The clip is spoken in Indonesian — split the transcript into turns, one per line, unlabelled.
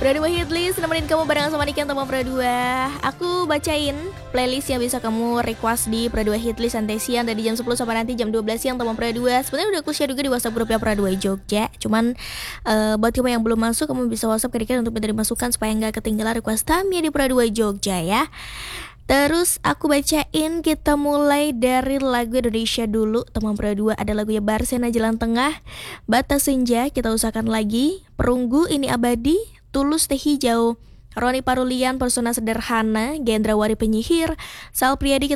Pradua Hitlist nemenin kamu bareng sama Niken teman Pradua. Aku bacain playlist yang bisa kamu request di Pradua Hitlist santai siang dari jam 10 sampai nanti jam 12 siang teman Pradua. Sebenarnya udah aku share juga di WhatsApp grupnya Pradua Jogja. Cuman buat kamu yang belum masuk, kamu bisa WhatsApp ke Niken untuk mencari masukan supaya nggak ketinggalan request Tamiya di Pradua Jogja ya. Terus aku bacain, kita mulai dari lagu Indonesia dulu teman Pradua. Ada lagunya Barsena Jalan Tengah, Batas Senja, Kita Usahakan Lagi, Perunggu Ini Abadi, Tulus Teh Hijau, Roni Parulian Persona Sederhana, Gendrawari Penyihir, Sal Priadi